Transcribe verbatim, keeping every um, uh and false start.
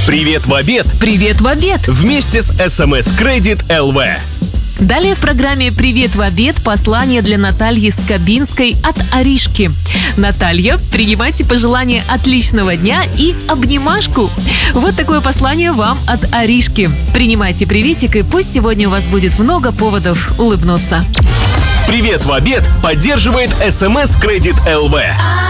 Привет в обед Привет в обед! вместе с эс эм эс Credit эл ви. Далее в программе «Привет в обед» послание для Натальи Скобинской от Аришки. Наталья, принимайте пожелания отличного дня и обнимашку. Вот такое послание вам от Аришки. Принимайте приветик, и пусть сегодня у вас будет много поводов улыбнуться. Привет в обед поддерживает эс эм эс Credit эл ви.